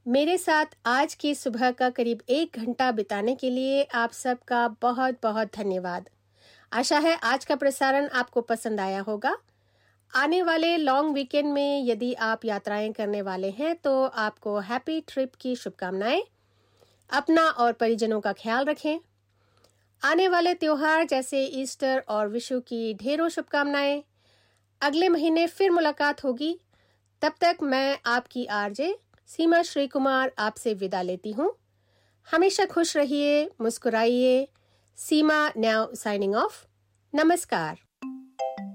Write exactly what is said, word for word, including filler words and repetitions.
मेरे साथ आज की सुबह का करीब एक घंटा बिताने के लिए आप सबका बहुत बहुत धन्यवाद। आशा है आज का प्रसारण आपको पसंद आया होगा। आने वाले लॉन्ग वीकेंड में यदि आप यात्राएं करने वाले हैं तो आपको हैप्पी ट्रिप की शुभकामनाएं। अपना और परिजनों का ख्याल रखें। आने वाले त्योहार जैसे ईस्टर और विशु की ढेरों शुभकामनाएं। अगले महीने फिर मुलाकात होगी। तब तक मैं आपकी आरजे सीमा श्री कुमार आपसे विदा लेती हूँ। हमेशा खुश रहिए, मुस्कुराइए। सीमा नाउ साइनिंग ऑफ। नमस्कार।